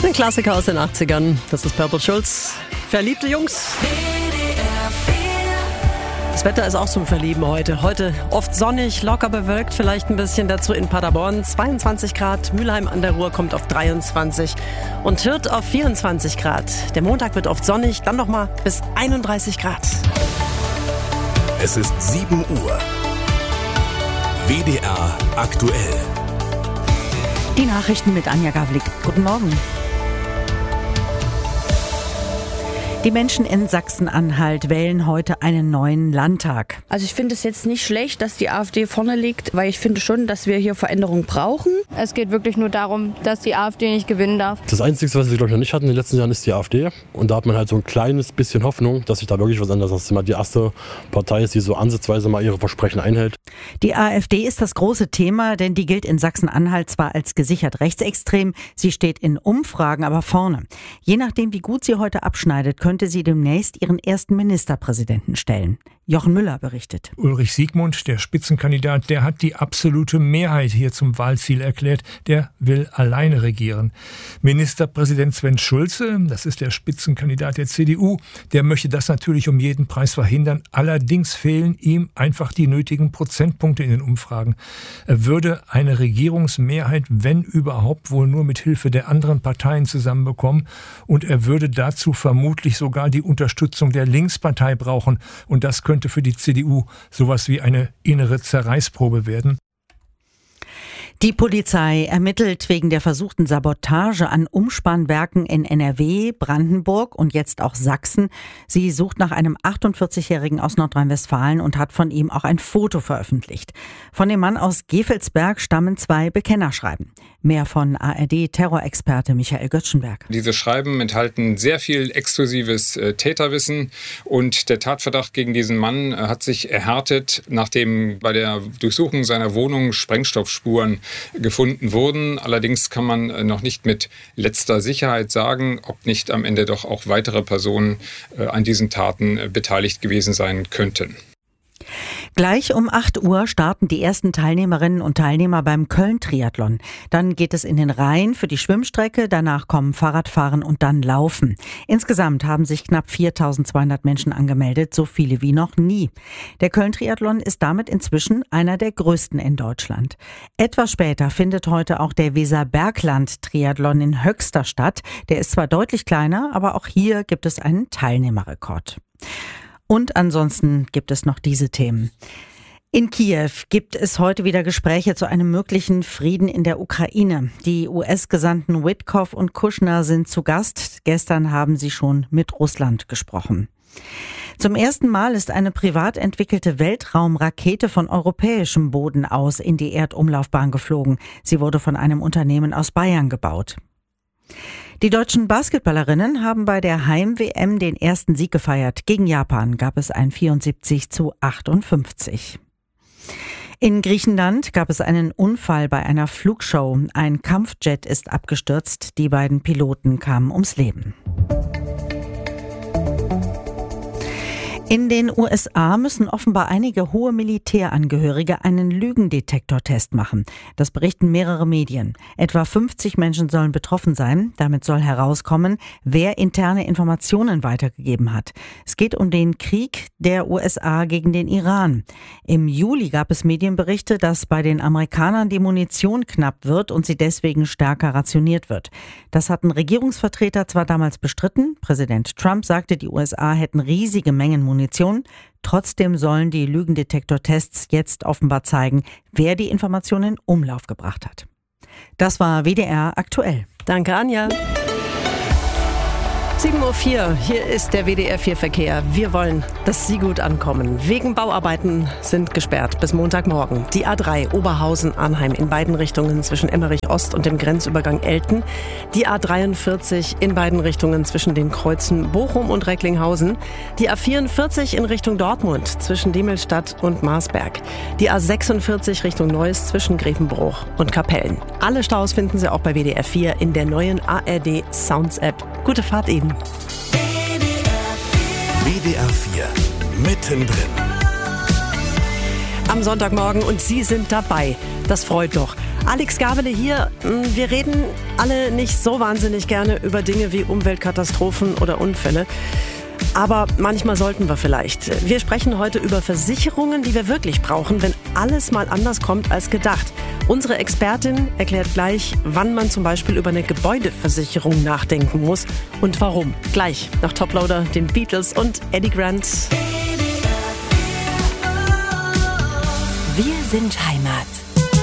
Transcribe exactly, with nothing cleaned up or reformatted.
Ein Klassiker aus den achtzigern. Das ist Purple Schulz. Verliebte Jungs. Das Wetter ist auch zum Verlieben heute. Heute oft sonnig, locker bewölkt, vielleicht ein bisschen dazu in Paderborn. zweiundzwanzig Grad, Mülheim an der Ruhr kommt auf dreiundzwanzig und Hürth auf vierundzwanzig Grad. Der Montag wird oft sonnig, dann nochmal bis einunddreißig Grad. Es ist sieben Uhr. W D R aktuell. Die Nachrichten mit Anja Gavlik. Guten Morgen. Die Menschen in Sachsen-Anhalt wählen heute einen neuen Landtag. Also ich finde es jetzt nicht schlecht, dass die AfD vorne liegt, weil ich finde schon, dass wir hier Veränderungen brauchen. Es geht wirklich nur darum, dass die AfD nicht gewinnen darf. Das Einzige, was wir, glaube ich, noch nicht hatten in den letzten Jahren, ist die AfD. Und da hat man halt so ein kleines bisschen Hoffnung, dass sich da wirklich was ändert, dass es immer die erste Partei ist, die so ansatzweise mal ihre Versprechen einhält. Die AfD ist das große Thema, denn die gilt in Sachsen-Anhalt zwar als gesichert rechtsextrem, sie steht in Umfragen aber vorne. Je nachdem, wie gut sie heute abschneidet, könnte sie demnächst ihren ersten Ministerpräsidenten stellen. Jochen Müller berichtet. Ulrich Siegmund, der Spitzenkandidat, der hat die absolute Mehrheit hier zum Wahlziel erklärt. Der will alleine regieren. Ministerpräsident Sven Schulze, das ist der Spitzenkandidat der C D U, der möchte das natürlich um jeden Preis verhindern. Allerdings fehlen ihm einfach die nötigen Prozentpunkte in den Umfragen. Er würde eine Regierungsmehrheit, wenn überhaupt, wohl nur mit Hilfe der anderen Parteien zusammenbekommen. Und er würde dazu vermutlich sogar die Unterstützung der Linkspartei brauchen. Und das könnte könnte für die C D U sowas wie eine innere Zerreißprobe werden. Die Polizei ermittelt wegen der versuchten Sabotage an Umspannwerken in N R W, Brandenburg und jetzt auch Sachsen. Sie sucht nach einem achtundvierzigjährigen aus Nordrhein-Westfalen und hat von ihm auch ein Foto veröffentlicht. Von dem Mann aus Gevelsberg stammen zwei Bekennerschreiben. Mehr von A R D-Terrorexperte Michael Göttschenberg. Diese Schreiben enthalten sehr viel exklusives äh, Täterwissen und der Tatverdacht gegen diesen Mann äh, hat sich erhärtet, nachdem bei der Durchsuchung seiner Wohnung Sprengstoffspuren gefunden wurden. Allerdings kann man äh, noch nicht mit letzter Sicherheit sagen, ob nicht am Ende doch auch weitere Personen äh, an diesen Taten äh, beteiligt gewesen sein könnten. Gleich um acht Uhr starten die ersten Teilnehmerinnen und Teilnehmer beim Köln-Triathlon. Dann geht es in den Rhein für die Schwimmstrecke, danach kommen Fahrradfahren und dann Laufen. Insgesamt haben sich knapp viertausendzweihundert Menschen angemeldet, so viele wie noch nie. Der Köln-Triathlon ist damit inzwischen einer der größten in Deutschland. Etwas später findet heute auch der Weserbergland-Triathlon in Höxter statt. Der ist zwar deutlich kleiner, aber auch hier gibt es einen Teilnehmerrekord. Und ansonsten gibt es noch diese Themen. In Kiew gibt es heute wieder Gespräche zu einem möglichen Frieden in der Ukraine. Die U S-Gesandten Witkoff und Kushner sind zu Gast. Gestern haben sie schon mit Russland gesprochen. Zum ersten Mal ist eine privat entwickelte Weltraumrakete von europäischem Boden aus in die Erdumlaufbahn geflogen. Sie wurde von einem Unternehmen aus Bayern gebaut. Die deutschen Basketballerinnen haben bei der Heim-W M den ersten Sieg gefeiert. Gegen Japan gab es ein vierundsiebzig zu achtundfünfzig. In Griechenland gab es einen Unfall bei einer Flugshow. Ein Kampfjet ist abgestürzt. Die beiden Piloten kamen ums Leben. In den U S A müssen offenbar einige hohe Militärangehörige einen Lügendetektortest machen. Das berichten mehrere Medien. Etwa fünfzig Menschen sollen betroffen sein. Damit soll herauskommen, wer interne Informationen weitergegeben hat. Es geht um den Krieg der U S A gegen den Iran. Im Juli gab es Medienberichte, dass bei den Amerikanern die Munition knapp wird und sie deswegen stärker rationiert wird. Das hatten Regierungsvertreter zwar damals bestritten. Präsident Trump sagte, die U S A hätten riesige Mengen Munition. Trotzdem sollen die Lügendetektortests jetzt offenbar zeigen, wer die Informationen in Umlauf gebracht hat. Das war W D R aktuell. Danke, Anja. sieben Uhr vier, hier ist der W D R vier Verkehr. Wir wollen, dass Sie gut ankommen. Wegen Bauarbeiten sind gesperrt bis Montagmorgen. Die A drei Oberhausen-Arnheim in beiden Richtungen zwischen Emmerich Ost und dem Grenzübergang Elten. Die A dreiundvierzig in beiden Richtungen zwischen den Kreuzen Bochum und Recklinghausen. Die A vierundvierzig in Richtung Dortmund zwischen Demmelstadt und Marsberg. Die A sechsundvierzig Richtung Neuss zwischen Grevenbruch und Kapellen. Alle Staus finden Sie auch bei W D R vier in der neuen A R D Sounds App. Gute Fahrt Ihnen. W D R vier, mittendrin. Am Sonntagmorgen und Sie sind dabei. Das freut doch. Alex Gabele hier. Wir reden alle nicht so wahnsinnig gerne über Dinge wie Umweltkatastrophen oder Unfälle. Aber manchmal sollten wir vielleicht. Wir sprechen heute über Versicherungen, die wir wirklich brauchen, wenn alles mal anders kommt als gedacht. Unsere Expertin erklärt gleich, wann man zum Beispiel über eine Gebäudeversicherung nachdenken muss und warum. Gleich nach Toploader, den Beatles und Eddie Grant. Wir sind Heimat.